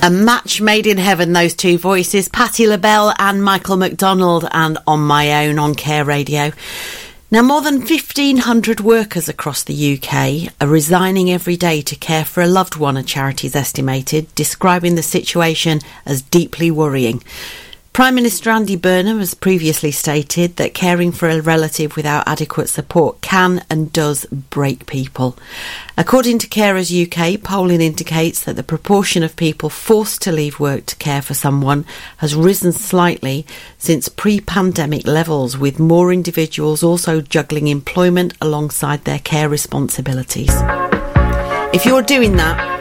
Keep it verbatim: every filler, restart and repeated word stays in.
A match made in heaven, those two voices, Patti LaBelle and Michael McDonald, and On My Own on Care Radio. Now, more than fifteen hundred workers across the U K are resigning every day to care for a loved one, a charity's estimated, describing the situation as deeply worrying. Prime Minister Andy Burnham has previously stated that caring for a relative without adequate support can and does break people. According to Carers U K, polling indicates that the proportion of people forced to leave work to care for someone has risen slightly since pre-pandemic levels, with more individuals also juggling employment alongside their care responsibilities. If you're doing that,